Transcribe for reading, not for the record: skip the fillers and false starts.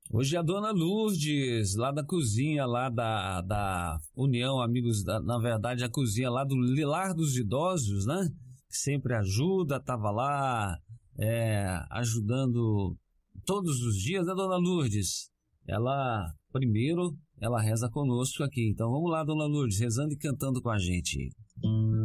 Hoje é a dona Lourdes, lá da cozinha, lá da União Amigos, na verdade a cozinha lá do Lar dos Idosos, né? Sempre ajuda, tava lá ajudando todos os dias, né, dona Lourdes? Primeiro, ela reza conosco aqui. Então vamos lá, dona Lourdes, rezando e cantando com a gente.